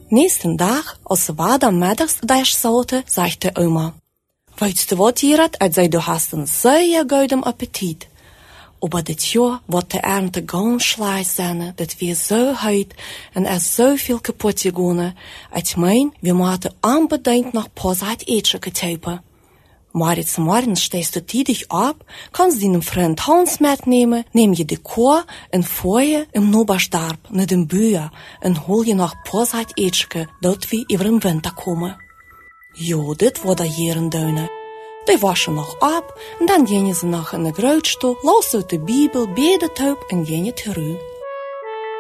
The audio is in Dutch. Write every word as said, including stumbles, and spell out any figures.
Nächsten dag, als ze wat middags daar zaten, sagte Oma: Weißt du wat, Gerard, als zei, du hast een zeer gouden appetit. Aber dit jaar wordt de ernte ganz schlecht zijn, dat we zo heut en er zoveel kapot gegaan. Ik meen, we moeten unbedingt nog pas het eten getypen. Morgens morgen stehst du tidig op, kannst deinen Freund Hans mitnehmen, neem je de koe en fooi je im Noberstarp naar de buur en hol je nog pas het eten, dat we over een winter komen. Jo, dit wordt de jaren duinen. Die waschen nog op en dan gingen ze nog in de gruitstoel, los uit de Bibel, beden tuip en gingen terug.